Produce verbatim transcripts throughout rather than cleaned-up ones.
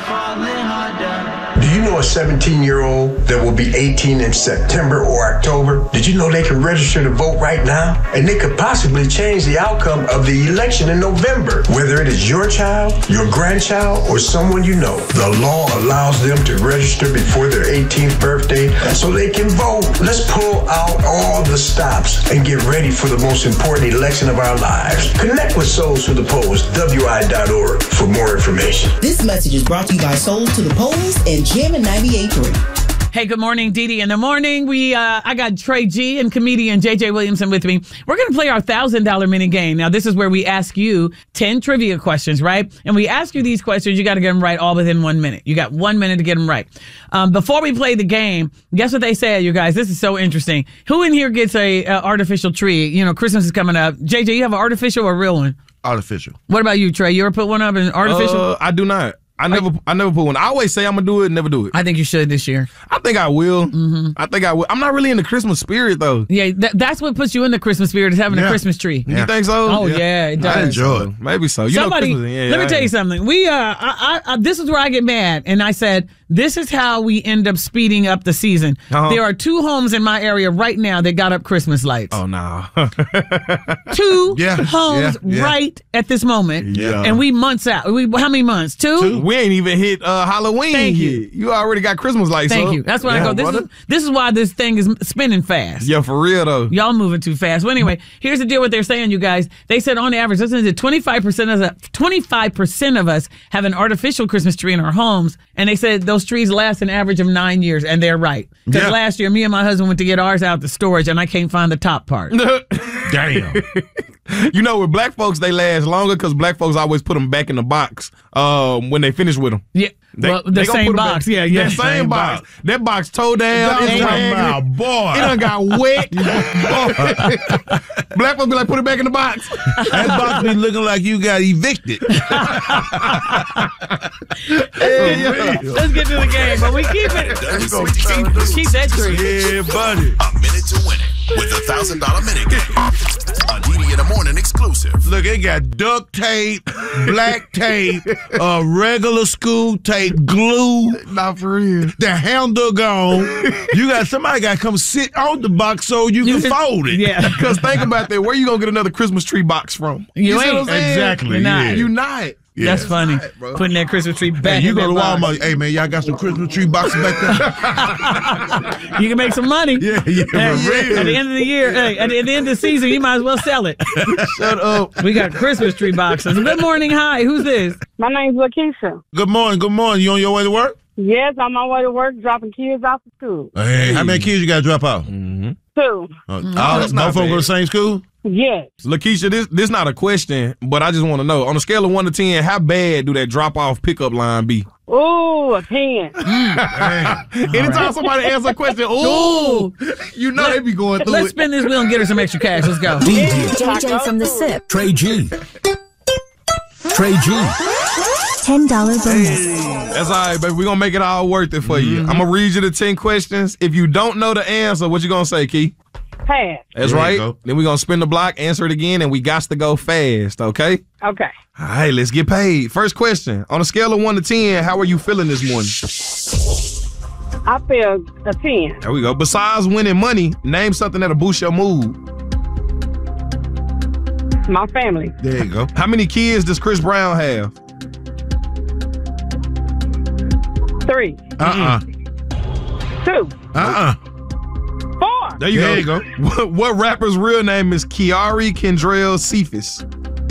falling harder. Do you know a seventeen-year-old that will be eighteen in September or October? Did you know they can register to vote right now? And they could possibly change the outcome of the election in November. Whether it is your child, your grandchild, or someone you know, the law allows them to register before their eighteenth birthday so they can vote. Let's pull out all the stops and get ready for the most important election of our lives. Connect with Souls to the Polls, W I dot org, for more information. This message is brought to you by Souls to the Polls and Jammin' ninety-eight point three. Hey, good morning, Dee Dee. In the morning, we uh, I got Trey G and comedian J J Williamson with me. We're going to play our one thousand dollars mini game. Now, this is where we ask you ten trivia questions, right? And we ask you these questions. You got to get them right all within one minute. You got one minute to get them right. Um, before we play the game, guess what they said, you guys? This is so interesting. Who in here gets a uh, artificial tree? You know, Christmas is coming up. J J, you have an artificial or a real one? Artificial. What about you, Trey? You ever put one up in artificial? Uh, I do not. I never, I never put one. I always say I'm gonna do it, never do it. I think you should this year. I think I will. Mm-hmm. I think I will. I'm not really in the Christmas spirit though. Yeah, th- that's what puts you in the Christmas spirit, is having Yeah. a Christmas tree. You think so? Oh yeah, yeah it does. I enjoy it. Maybe so. You Somebody, know, Christmas, yeah, let me I tell you am. something. We, uh, I, I, I, this is where I get mad, and I said, this is how we end up speeding up the season. Uh-huh. There are two homes in my area right now that got up Christmas lights. Oh no. Two Yeah, homes yeah, yeah. right at this moment. Yeah. And we months out. We how many months? Two. Two. We ain't even hit uh, Halloween Thank you. yet. You already got Christmas lights Thank up. you. That's what Yeah, I go. This brother. is this is why this thing is spinning fast. Yeah, for real though. Y'all moving too fast. Well, anyway, here's the deal. What they're saying, you guys. They said on average, listen to twenty-five percent of the twenty-five percent of us have an artificial Christmas tree in our homes, and they said those trees last an average of nine years, and they're right. Because Yeah. last year, me and my husband went to get ours out the storage, and I can't find the top part. Damn. You know, with black folks, they last longer because black folks always put them back in the box um, when they finish with them. Yeah, They, well, the they gonna same put 'em box. back. Yeah, yeah. That same, Same box. box. That box toe down. I'm It's talking raggedy. about, boy. It done got wet. Black folks be like, put it back in the box. That box be looking like you got evicted. Let's get to the game, but we keep it. Keep, keep that tree. Yeah, buddy. A minute to win it with a one thousand dollars minute game. A D D in the morning exclusive. Look, it got duct tape, black tape, uh, regular school tape, glue. Not for real. The handle gone. You got somebody got to come sit on the box so you can fold it. Yeah. Because think about that. Where you going to get another Christmas tree box from? You see ain't. what I'm saying? Exactly. You're not. yeah. You not. Yeah. That's funny. bro. Putting that Christmas tree back Hey, you in go to that box. Walmart. Hey, man, y'all got some Christmas tree boxes back there? You can make some money. Yeah, yeah, Hey, for real. At the end of the year, hey, at the end of the season, you might as well sell it. Shut up. We got Christmas tree boxes. Good morning. Hi. Who's this? My name's Lakeisha. Good morning, good morning. You on your way to work? Yes, I'm on my way to work, dropping kids off to school. Hey, how many kids you got to drop out? Two. Uh, all, that's not both of them bad. go to the same school? Yes. Lakeisha, this this not a question, but I just want to know, on a scale of one to ten, how bad do that drop-off pickup line be? Ooh, a ten. Anytime somebody asks a question, ooh, you know they be going through Let's it. spin this wheel and get her some extra cash. Let's go. J J from the S I P. Trey G. Trey G. ten dollars bonus. That's all right, baby. We're going to make it all worth it for you. I'm going to read you the ten questions. If you don't know the answer, what you going to say, Key? Pass. That's There you right. go. Then we're going to spin the block, answer it again, and we got to go fast, okay? Okay. All right, let's get paid. First question. On a scale of one to ten, how are you feeling this morning? I feel a ten. There we go. Besides winning money, name something that'll boost your mood. My family. There you go. How many kids does Chris Brown have? Three. Uh-uh. Two. Uh-uh. Four. There you There go. you go. What, what rapper's real name is Kiari Kendrell Cephas?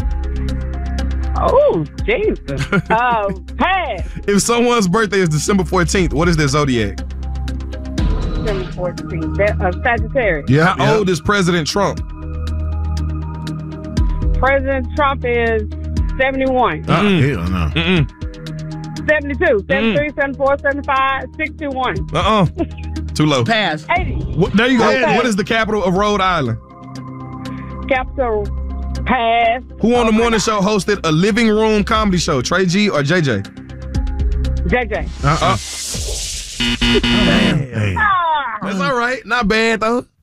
Oh, Jesus. uh, pass. If someone's birthday is December fourteenth, what is their zodiac? December fourteenth. That, uh, Sagittarius. Yeah. How old is President Trump? President Trump is seventy-one. Uh-uh. Hell no. Mm-mm. seventy-two. seventy-three, seventy-four, seventy-five, sixty-one. Uh-uh. Too low. Pass. eighty. What, there you go. Okay. What is the capital of Rhode Island? Capital. Pass. Who on the morning show hosted a living room comedy show? Trey G or J J? J J. Uh-uh. Hey. Ah. That's all right. Not bad, though.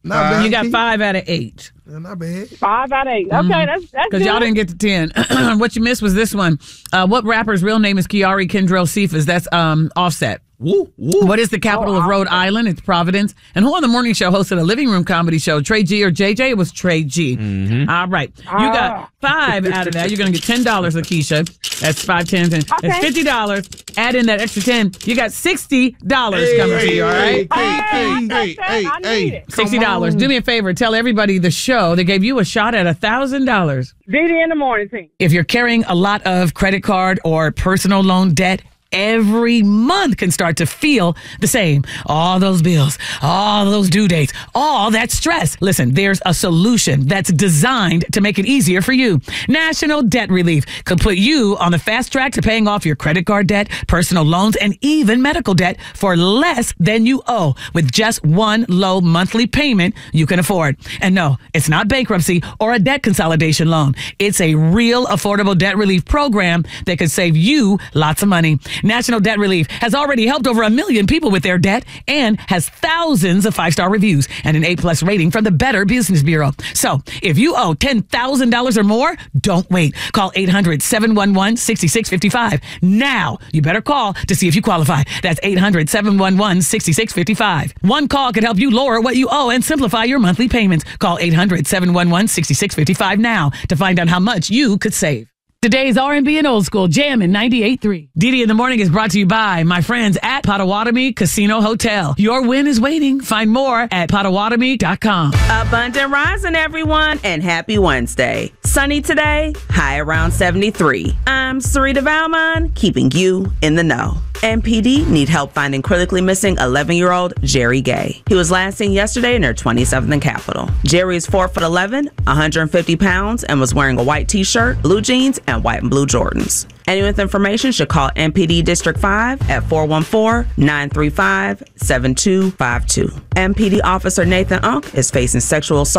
Not bad. You got five out of eight. Yeah, not bad. Five out of eight. Okay, Mhm. that's that's Because good. y'all didn't get to ten. What you missed was this one. Uh, what rapper's real name is Kiari Kendrell Cephas? That's um, Offset. Woo, woo. What is the capital Oh, of Rhode Island? It's Providence. And who on the morning show hosted a living room comedy show? Trey G or J J? It was Trey G. Mm-hmm. All right. You Ah. got five out of that. You're going to get ten dollars, Lakeisha. That's five, ten, ten. Okay. That's fifty dollars. Add in that extra ten. You got sixty dollars coming to you, all right? Hey, Hey, hey, I hey, got that. hey, I need hey. it. sixty dollars. Do me a favor. Tell everybody the show that gave you a shot at one thousand dollars. D D in the morning team. If you're carrying a lot of credit card or personal loan debt, every month can start to feel the same. All those bills, all those due dates, all that stress. Listen, there's a solution that's designed to make it easier for you. National Debt Relief could put you on the fast track to paying off your credit card debt, personal loans, and even medical debt for less than you owe with just one low monthly payment you can afford. And no, it's not bankruptcy or a debt consolidation loan. It's a real affordable debt relief program that could save you lots of money. National Debt Relief has already helped over a million people with their debt and has thousands of five-star reviews and an A-plus rating from the Better Business Bureau. So if you owe ten thousand dollars or more, don't wait. Call eight hundred, seven one one, six six five five. Now, you better call to see if you qualify. That's eight hundred, seven one one, six six five five. One call could help you lower what you owe and simplify your monthly payments. Call eight hundred, seven one one, six six five five now to find out how much you could save. Today's R and B and Old School Jammin' ninety-eight point three. Didi in the Morning is brought to you by my friends at Potawatomi Casino Hotel. Your win is waiting. Find more at potawatomi dot com. Abundant rising, everyone, and happy Wednesday. Sunny today, high around seventy-three. I'm Sarita Valmon, keeping you in the know. M P D need help finding critically missing eleven-year-old Jerry Gay. He was last seen yesterday near twenty-seventh and Capitol. Jerry is four foot eleven, one hundred fifty pounds, and was wearing a white t-shirt, blue jeans, and white and blue Jordans. Anyone with information should call M P D District five at four one four, nine three five, seven two five two. M P D Officer Nathan Unk is facing sexual assault